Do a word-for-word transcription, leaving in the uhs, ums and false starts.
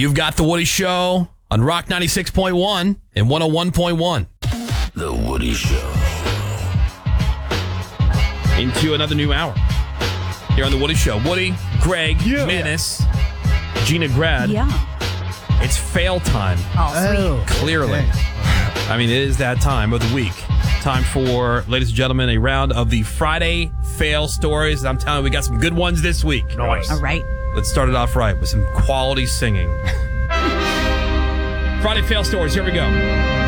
You've got The Woody Show on Rock ninety-six point one and one oh one point one. The Woody Show. Into another new hour here on The Woody Show. Woody, Greg, Yeah. Menace, Gina Grad. Yeah. It's fail time. Oh, sweet. Clearly. Okay. I mean, it is that time of the week. Time for, ladies and gentlemen, a round of the Friday fail stories. I'm telling you, we got some good ones this week. Nice. All right. Let's start it off right with some quality singing. Friday fail stories. Here we go.